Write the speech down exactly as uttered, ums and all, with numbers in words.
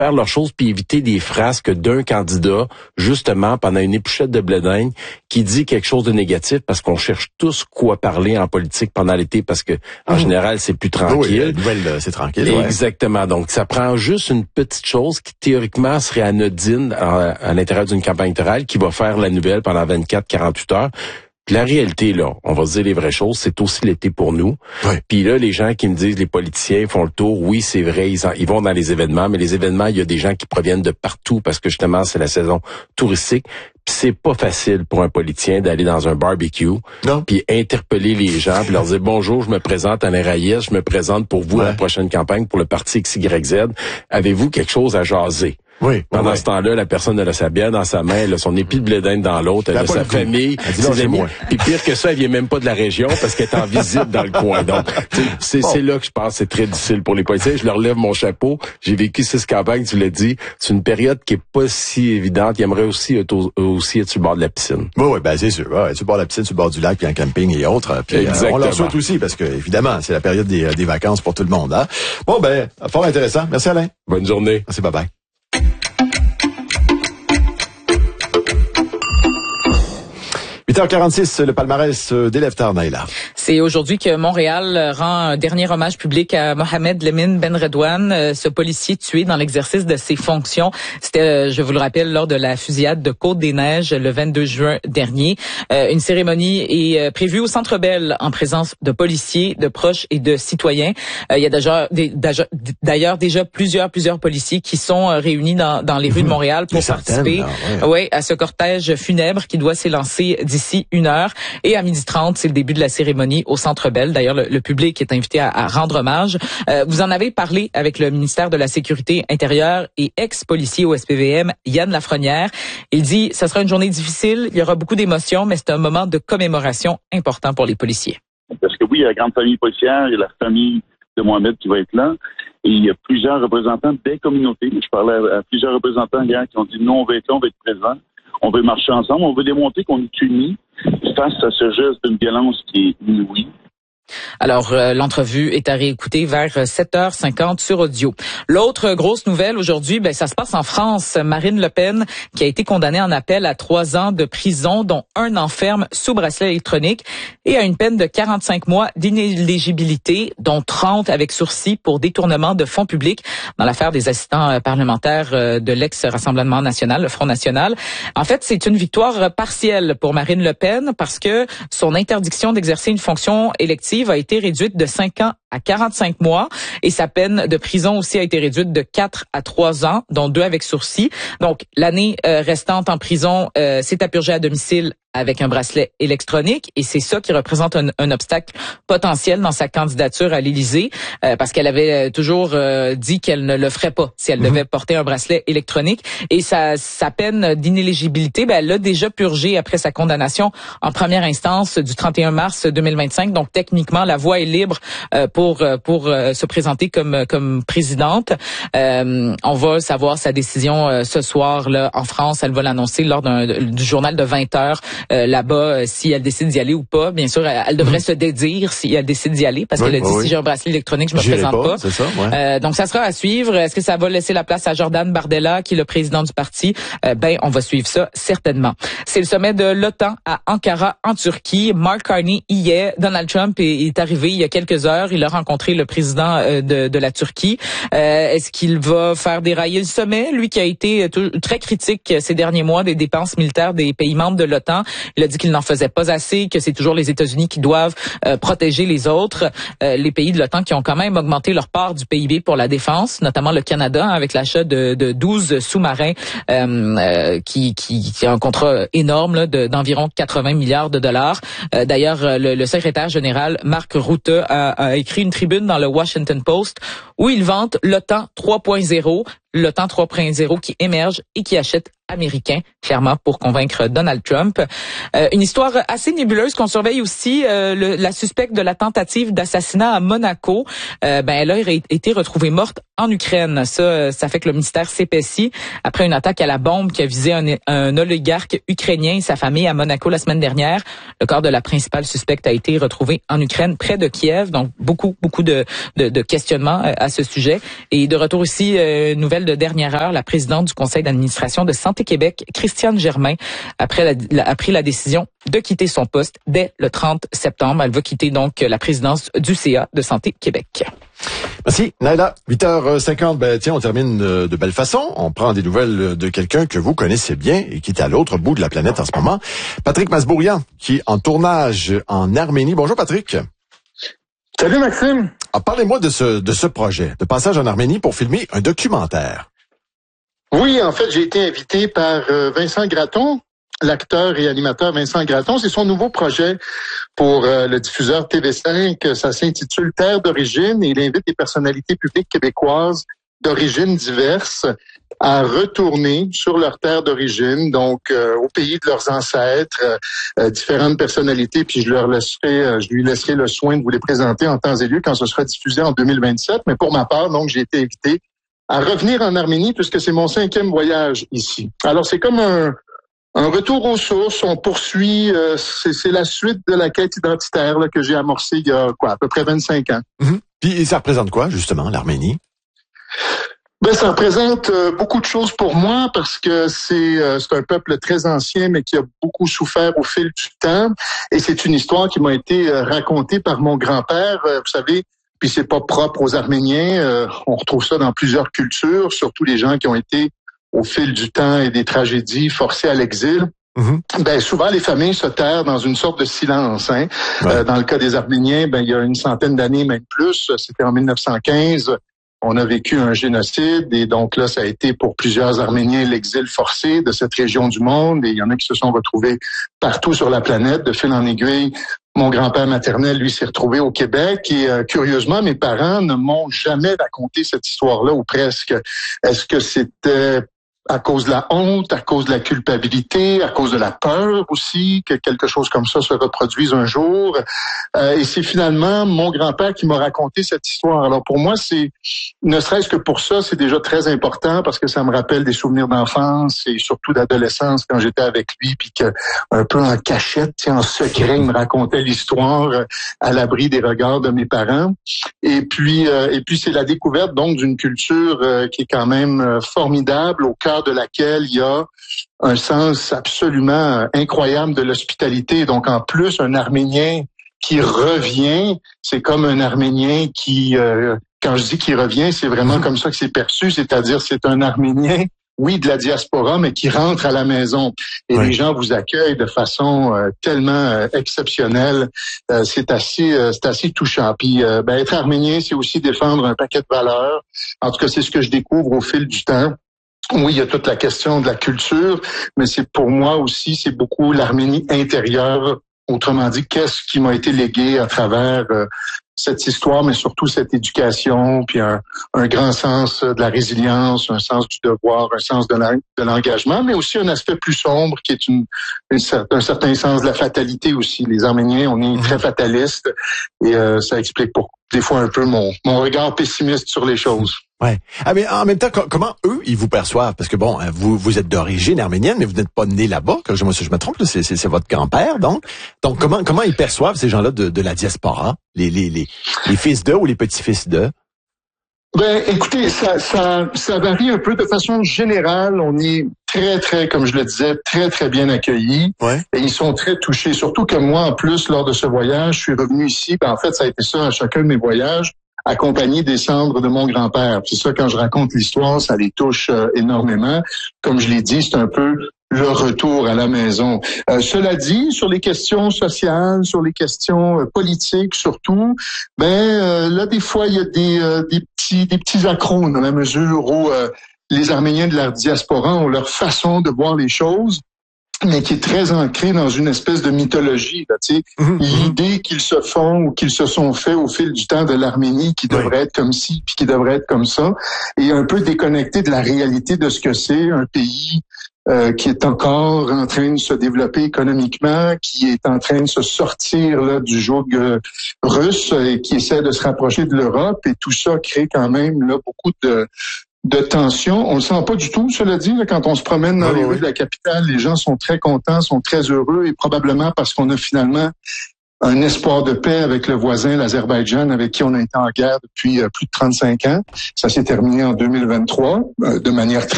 faire leurs choses puis éviter des frasques d'un candidat, justement, pendant une épluchette de blé d'Inde, qui dit quelque chose de négatif parce qu'on cherche tous quoi parler en politique pendant l'été parce que, en mmh. général, c'est plus tranquille. Oui, la nouvelle, c'est tranquille. Exactement. Ouais. Donc, ça prend juste une petite chose qui, théoriquement, serait anodine à, à l'intérieur d'une campagne électorale qui va faire la nouvelle pendant vingt-quatre à quarante-huit heures. Puis la réalité, là, on va se dire les vraies choses, c'est aussi l'été pour nous. Oui. Puis là, les gens qui me disent les politiciens font le tour, oui, c'est vrai, ils, en, ils vont dans les événements, mais les événements, il y a des gens qui proviennent de partout parce que justement, c'est la saison touristique. Puis c'est pas facile pour un politicien d'aller dans un barbecue, non. puis interpeller les gens, puis leur dire bonjour, je me présente Alain Reyes, je me présente pour vous ouais. à la prochaine campagne pour le parti X Y Z. Avez-vous quelque chose à jaser? Oui. Pendant oui. ce temps-là, la personne elle a sa bière dans sa main, elle a son épi de blé d'Inde dans l'autre, elle, elle a sa famille, ses amis. Puis pire que ça, elle vient même pas de la région parce qu'elle est en visite dans le coin. Donc, c'est, bon. c'est là que je pense que c'est très difficile pour les politiciens. Je leur lève mon chapeau. J'ai vécu six campagnes, tu l'as dit. C'est une période qui est pas si évidente. Ils aimeraient aussi être, au, aussi être sur le bord de la piscine. Oui, oui, ben c'est sûr. Ouais, sur le bord de la piscine, sur le bord du lac, puis en camping et autres. Puis euh, on leur souhaite aussi parce que évidemment, c'est la période des, des vacances pour tout le monde. Hein? Bon, ben, fort intéressant. Merci Alain. Bonne journée. Merci, bye bye. huit heures quarante-six, le palmarès d'Élève Tarnaïla. C'est aujourd'hui que Montréal rend un dernier hommage public à Mohamed Lemine Ben Redouane, ce policier tué dans l'exercice de ses fonctions. C'était, je vous le rappelle, lors de la fusillade de Côte-des-Neiges le vingt-deux juin dernier. Une cérémonie est prévue au Centre Bell en présence de policiers, de proches et de citoyens. Il y a déjà, d'ailleurs déjà plusieurs, plusieurs policiers qui sont réunis dans, dans les rues de Montréal pour participer là, ouais. Ouais, à ce cortège funèbre qui doit s'élancer d'ici une heure. Et à midi trente, c'est le début de la cérémonie au Centre Bell. D'ailleurs, le, le public est invité à, à rendre hommage. Euh, vous en avez parlé avec le ministère de la Sécurité intérieure et ex-policier au S P V M, Yann Lafrenière. Il dit, ça sera une journée difficile, il y aura beaucoup d'émotions, mais c'est un moment de commémoration important pour les policiers. Parce que oui, il y a la grande famille policière, il y a la famille de Mohamed qui va être là, et il y a plusieurs représentants des communautés. Je parlais à, à plusieurs représentants hier qui ont dit, nous, on va être là, on va être présents. On veut marcher ensemble, on veut démontrer qu'on est unis face à ce geste d'une violence qui est inouïe. Alors, euh, l'entrevue est à réécouter vers sept heures cinquante sur audio. L'autre grosse nouvelle aujourd'hui, ben ça se passe en France. Marine Le Pen, qui a été condamnée en appel à trois ans de prison, dont un an ferme sous bracelet électronique, et à une peine de quarante-cinq mois d'inéligibilité, dont trente avec sursis pour détournement de fonds publics dans l'affaire des assistants parlementaires de l'ex-Rassemblement national, le Front national. En fait, c'est une victoire partielle pour Marine Le Pen parce que son interdiction d'exercer une fonction élective a été réduite de cinq ans à quarante-cinq mois et sa peine de prison aussi a été réduite de quatre à trois ans, dont deux avec sursis. Donc, l'année euh, restante en prison, euh, c'est à purger à domicile avec un bracelet électronique et c'est ça qui représente un, un obstacle potentiel dans sa candidature à l'Élysée euh, parce qu'elle avait toujours euh, dit qu'elle ne le ferait pas si elle mmh. devait porter un bracelet électronique et sa, sa peine d'inéligibilité, ben, elle l'a déjà purgée après sa condamnation en première instance du trente et un mars deux mille vingt-cinq. Donc techniquement, la voie est libre euh, pour pour euh, se présenter comme comme présidente. Euh, on va savoir sa décision euh, ce soir là en France. Elle va l'annoncer lors d'un du journal de vingt heures. Euh, là-bas, euh, si elle décide d'y aller ou pas. Bien sûr, elle, elle devrait mmh. se dédire si elle décide d'y aller, parce oui, qu'elle a dit, oui. si j'ai un bracelet électronique, je me J'irai présente pas. pas. C'est ça, ouais. euh, donc, ça sera à suivre. Est-ce que ça va laisser la place à Jordan Bardella, qui est le président du parti? Euh, ben, on va suivre ça, certainement. C'est le sommet de l'OTAN à Ankara, en Turquie. Mark Carney y est. Donald Trump est, est arrivé il y a quelques heures. Il a rencontré le président euh, de, de la Turquie. Euh, est-ce qu'il va faire dérailler le sommet? Lui qui a été tout, très critique ces derniers mois des dépenses militaires des pays membres de l'OTAN. Il a dit qu'il n'en faisait pas assez, que c'est toujours les États-Unis qui doivent euh, protéger les autres. Euh, les pays de l'OTAN qui ont quand même augmenté leur part du P I B pour la défense, notamment le Canada, hein, avec l'achat de, de douze sous-marins, euh, euh, qui, qui, qui a un contrat énorme là, de, d'environ quatre-vingts milliards de dollars. Euh, d'ailleurs, le, le secrétaire général Mark Rutte a, a écrit une tribune dans le Washington Post où il vante l'OTAN trois point zéro, l'OTAN trois point zéro qui émerge et qui achète américain, clairement, pour convaincre Donald Trump. Euh, une histoire assez nébuleuse qu'on surveille aussi, euh, le, la suspecte de la tentative d'assassinat à Monaco, euh, ben elle a été retrouvée morte en Ukraine. Ça, ça fait que le ministère s'épaissit après une attaque à la bombe qui a visé un, un oligarque ukrainien et sa famille à Monaco la semaine dernière. Le corps de la principale suspecte a été retrouvé en Ukraine, près de Kiev. Donc, beaucoup, beaucoup de, de, de questionnements à ce sujet. Et de retour ici, euh, une nouvelle nouvelle de dernière heure. La présidente du conseil d'administration de Santé Québec, Christiane Germain, après la, la, a pris la décision de quitter son poste dès le trente septembre. Elle va quitter donc la présidence du C A de Santé Québec. Merci, Naila. huit heures cinquante, ben tiens, on termine de belle façon. On prend des nouvelles de quelqu'un que vous connaissez bien et qui est à l'autre bout de la planète en ce moment. Patrick Masbourian, qui est en tournage en Arménie. Bonjour, Patrick. Salut, Maxime. Ah, parlez-moi de ce, de ce projet, de passage en Arménie pour filmer un documentaire. Oui, en fait, j'ai été invité par euh, Vincent Gratton, l'acteur et animateur Vincent Gratton. C'est son nouveau projet pour euh, le diffuseur T V cinq. Ça s'intitule Terre d'origine et il invite des personnalités publiques québécoises d'origines diverses à retourner sur leur terre d'origine, donc euh, au pays de leurs ancêtres, euh, différentes personnalités, puis je leur laisserai, euh, je lui laisserai le soin de vous les présenter en temps et lieu quand ce sera diffusé en deux mille vingt-sept. Mais pour ma part, donc, j'ai été invité à revenir en Arménie puisque c'est mon cinquième voyage ici. Alors, c'est comme un Un retour aux sources, on poursuit, euh, c'est, c'est la suite de la quête identitaire là, que j'ai amorcée il y a quoi, à peu près vingt-cinq ans. Mm-hmm. Puis ça représente quoi, justement, l'Arménie? Ben, ça représente euh, beaucoup de choses pour moi parce que c'est, euh, c'est un peuple très ancien mais qui a beaucoup souffert au fil du temps. Et c'est une histoire qui m'a été euh, racontée par mon grand-père, euh, vous savez, puis c'est pas propre aux Arméniens. Euh, on retrouve ça dans plusieurs cultures, surtout les gens qui ont été au fil du temps et des tragédies forcés à l'exil. Mm-hmm. Ben souvent les familles se terrent dans une sorte de silence. Hein. Ouais. Euh, dans le cas des Arméniens, ben il y a une centaine d'années, même plus, c'était en mille neuf cent quinze. On a vécu un génocide et donc là, ça a été pour plusieurs Arméniens l'exil forcé de cette région du monde. Et il y en a qui se sont retrouvés partout sur la planète, de fil en aiguille. Mon grand-père maternel, lui, s'est retrouvé au Québec et euh, curieusement, mes parents ne m'ont jamais raconté cette histoire-là ou presque. Est-ce que c'était à cause de la honte, à cause de la culpabilité, à cause de la peur aussi, que quelque chose comme ça se reproduise un jour. Euh, et c'est finalement mon grand-père qui m'a raconté cette histoire. Alors pour moi, c'est ne serait-ce que pour ça, c'est déjà très important parce que ça me rappelle des souvenirs d'enfance et surtout d'adolescence quand j'étais avec lui, puis que un peu en cachette, en secret, il me racontait l'histoire à l'abri des regards de mes parents. Et puis, euh, et puis c'est la découverte donc d'une culture euh, qui est quand même euh, formidable, au cœur de laquelle il y a un sens absolument incroyable de l'hospitalité. Donc, en plus, un Arménien qui revient, c'est comme un Arménien qui, euh, quand je dis qu'il revient, c'est vraiment comme ça que c'est perçu, c'est-à-dire c'est un Arménien, oui, de la diaspora, mais qui rentre à la maison. Et oui. Les gens vous accueillent de façon euh, tellement euh, exceptionnelle. Euh, c'est assez, euh, c'est assez touchant. Puis, euh, ben, être Arménien, c'est aussi défendre un paquet de valeurs. En tout cas, c'est ce que je découvre au fil du temps. Oui, il y a toute la question de la culture, mais c'est pour moi aussi, c'est beaucoup l'Arménie intérieure. Autrement dit, qu'est-ce qui m'a été légué à travers euh, cette histoire, mais surtout cette éducation, puis un, un grand sens de la résilience, un sens du devoir, un sens de, la, de l'engagement, mais aussi un aspect plus sombre qui est une, une un certain sens de la fatalité aussi. Les Arméniens, on est très fatalistes et euh, ça explique pour des fois un peu mon, mon regard pessimiste sur les choses. Ouais. Ah, mais en même temps, comment eux, ils vous perçoivent? Parce que bon, vous, vous êtes d'origine arménienne, mais vous n'êtes pas né là-bas. Que je, moi, si je me trompe, là, c'est, c'est, c'est votre grand-père, donc. Donc, comment, comment ils perçoivent ces gens-là de, de la diaspora? Les, les, les, les fils d'eux ou les petits-fils d'eux? Ben, écoutez, ça, ça, ça varie un peu de façon générale. On est très, très, comme je le disais, très, très bien accueillis. Ouais. Et ils sont très touchés. Surtout que moi, en plus, lors de ce voyage, je suis revenu ici. Ben, en fait, ça a été ça à chacun de mes voyages, accompagné des cendres de mon grand-père. C'est ça, quand je raconte l'histoire, ça les touche euh, énormément. Comme je l'ai dit, c'est un peu le retour à la maison. Euh, cela dit, sur les questions sociales, sur les questions euh, politiques surtout, ben euh, là, des fois, il y a des, euh, des petits des petits accros dans la mesure où euh, les Arméniens de la diaspora ont leur façon de voir les choses, mais qui est très ancré dans une espèce de mythologie. Là, tu sais, mmh, l'idée qu'ils se font ou qu'ils se sont fait au fil du temps de l'Arménie, qui devrait oui. être comme ci, puis qui devrait être comme ça, et un peu déconnecté de la réalité de ce que c'est un pays euh, qui est encore en train de se développer économiquement, qui est en train de se sortir là du joug euh, russe et qui essaie de se rapprocher de l'Europe, et tout ça crée quand même là beaucoup de de tension. On le sent pas du tout, cela dit, là, quand on se promène dans oui, les oui. rues de la capitale, les gens sont très contents, sont très heureux, et probablement parce qu'on a finalement un espoir de paix avec le voisin, l'Azerbaïdjan, avec qui on a été en guerre depuis plus de trente-cinq ans. Ça s'est terminé en deux mille vingt-trois euh, de manière très